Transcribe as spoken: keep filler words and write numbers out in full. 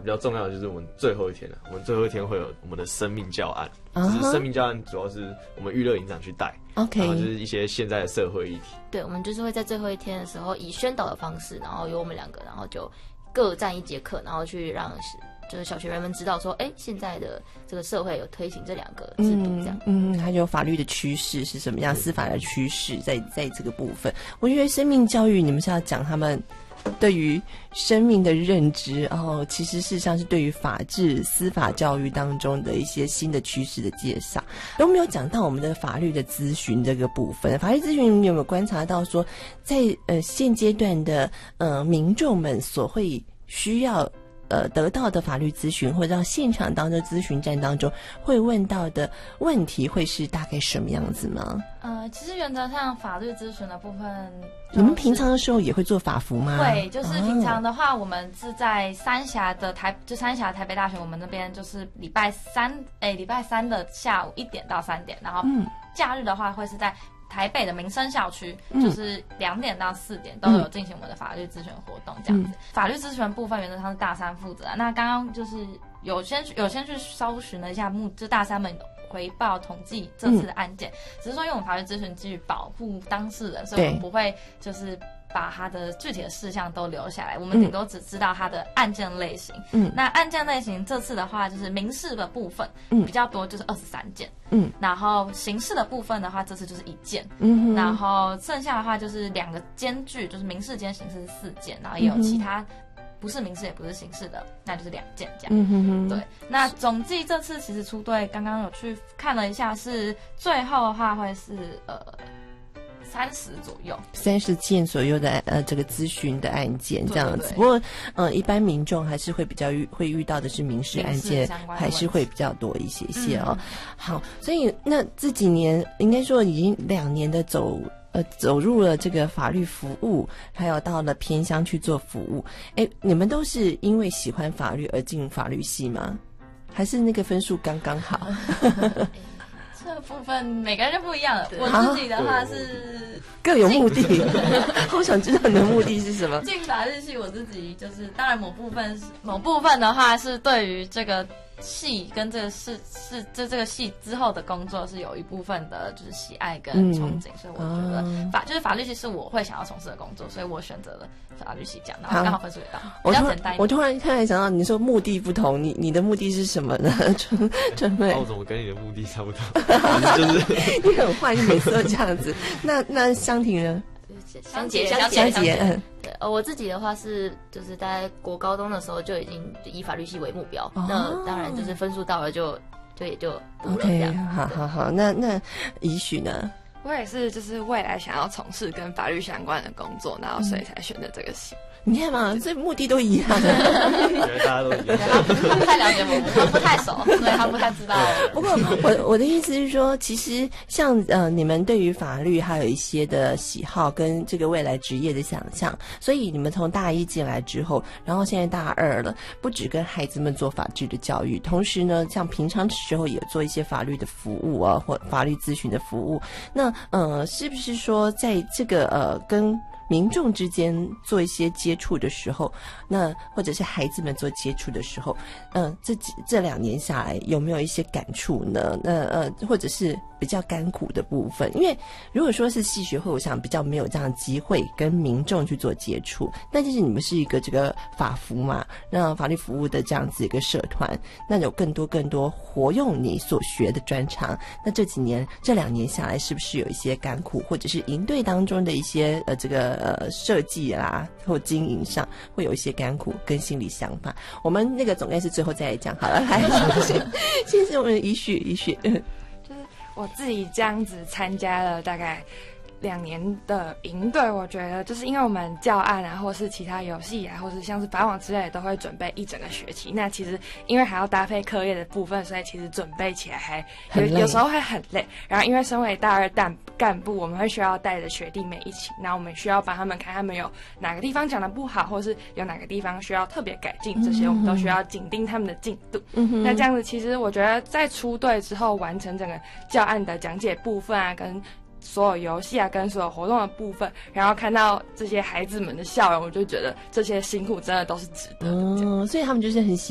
比较重要的就是我们最后一天了，我们最后一天会有我们的生命教案，就是生命教案主要是我们娱乐营长去带 ，OK， 然后就是一些现在的社会议题。 对，我们就是会在最后一天的时候以宣导的方式，然后由我们两个，然后就各占一节课，然后去让就是小学员们知道说，哎，现在的这个社会有推行这两个制度，这样， 嗯，还有法律的趋势是什么样，司法的趋势在在这个部分。我觉得生命教育，你们是要讲他们对于生命的认知，然后其实事实上是对于法治、司法教育当中的一些新的趋势的介绍，都没有讲到我们的法律的咨询这个部分。法律咨询你有没有观察到说，在呃现阶段的呃民众们所会需要呃，得到的法律咨询或者到现场当中咨询站当中会问到的问题会是大概什么样子吗？ 呃，其实原则上法律咨询的部分、就是， 你们平常的时候也会做法服吗？ 会，就是平常的话，我们是在三峡的台，就三峡台北大学，我们那边就是礼拜三，哎，礼拜三的下午一点到三点，然后假日的话会是在台北的民生校区，嗯、就是两点到四点都有进行我们的法律咨询活动，这样子。嗯、法律咨询部分原则上是大三负责、啊。那刚刚就是有先有先去搜寻了一下目，就大三们回报统计这次的案件，嗯、只是说因为我们法律咨询基于保护当事人，所以我们不会就是把他的具体的事项都留下来，我们顶多只知道他的案件类型。嗯，那案件类型这次的话，就是民事的部分，嗯，比较多，就是二十三件。嗯，然后刑事的部分的话，这次就是一件。嗯，然后剩下的话就是两个间距，就是民事兼刑事是四件，然后也有其他不是民事也不是刑事的，那就是两件这样。嗯哼哼。对，那总计这次其实出队刚刚有去看了一下，是最后的话会是呃。三十左右， 三十件左右的呃这个咨询的案件这样子。对对对，不过呃一般民众还是会比较遇会遇到的是民事案件，还是会比较多一些些哦。嗯、好，所以那这几年应该说已经两年的走呃走入了这个法律服务，还有到了偏乡去做服务。哎，你们都是因为喜欢法律而进法律系吗？还是那个分数刚刚好？ 这部分每个人就不一样了。我自己的话是各有目的，好想知道你的目的是什么。 进法律系，我自己就是当然某部分是某部分的话是对于这个系跟这个是是这这个系之后的工作是有一部分的就是喜爱跟憧憬，嗯、所以我觉得法、嗯、就是法律系是我会想要从事的工作，所以我选择了法律系这样，然后刚好分数也到，比较简单一点。 我突然突然想到，你说目的不同，你你的目的是什么呢？春春妹， 我怎么跟你的目的差不多？就是你很坏，你每次都这样子。那那湘婷呢？ 湘姐， 湘姐，湘姐，嗯， 对，呃，我自己的话是，就是在国高中的时候就已经以法律系为目标，哦、那当然就是分数到了就就也就读了这样。 Okay, 好好好，那那怡许呢？ 我也是，就是未来想要从事跟法律相关的工作，然后所以才选择这个系。 你看嘛，这目的都一样。 大家都一样。 他不太了解我们，他不太熟，所以他不太知道。 不过我我的意思是说，其实像呃你们对于法律还有一些的喜好跟这个未来职业的想象，所以你们从大一进来之后，然后现在大二了，不只跟孩子们做法治的教育，同时呢，像平常的时候也做一些法律的服务啊，或法律咨询的服务。那呃，是不是说在这个呃跟民众之间做一些接触的时候，那或者是孩子们做接触的时候，嗯、呃，这几这两年下来有没有一些感触呢？那呃，或者是比较甘苦的部分？因为如果说是系学会，我想比较没有这样的机会跟民众去做接触，但就是你们是一个这个法服嘛，那法律服务的这样子一个社团，那有更多更多活用你所学的专长。那这几年这两年下来，是不是有一些甘苦，或者是营队当中的一些呃这个呃设计啦或经营上会有一些甘苦跟心理想法？我们那个总干事最后再来讲好了，来，谢谢我们怡许怡许。 就是我自己这样子参加了大概两年的营队，我觉得就是因为我们教案啊，或是其他游戏啊，或是像是法网之类的，都会准备一整个学期。那其实因为还要搭配课业的部分，所以其实准备起来还有有时候会很累。然后因为身为大二干干部，我们会需要带着学弟妹一起，那我们需要帮他们看他们有哪个地方讲的不好，或是有哪个地方需要特别改进，这些我们都需要紧盯他们的进度。嗯、那这样子，其实我觉得在出队之后完成整个教案的讲解部分啊，跟所有游戏啊，跟所有活动的部分，然后看到这些孩子们的笑容，我就觉得这些辛苦真的都是值得的。 嗯，所以他们就是很喜